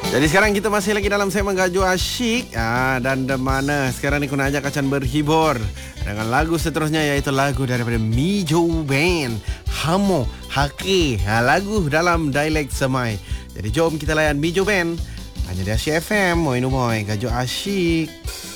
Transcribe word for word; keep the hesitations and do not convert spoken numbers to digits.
Jadi sekarang kita masih lagi dalam segmen Gajo Asyik ah, dan di mana sekarang ni aku nak ajak Kacan berhibur dengan lagu seterusnya, iaitu lagu daripada Mijo Band, Hamo Hake, ha, lagu dalam dialek Semai. Jadi jom kita layan Mijo Band hanya di Asyik F M. Moi no moi Gajo Asyik.